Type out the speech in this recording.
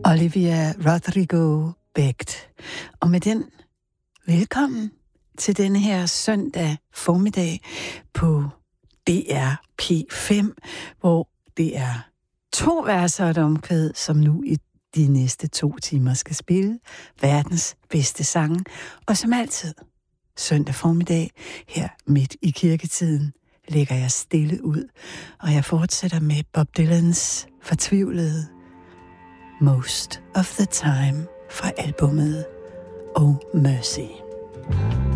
Olivia Rodrigo Becht. Og med den, velkommen til denne her søndag formiddag på DR P5, hvor det er 2 verser og et omkvæd, som nu i de næste 2 timer skal spille verdens bedste sange. Og som altid, søndag formiddag, her midt i kirketiden, lægger jeg stille ud, og jeg fortsætter med Bob Dylans fortvivlede Most of the Time fra albumet Oh Mercy.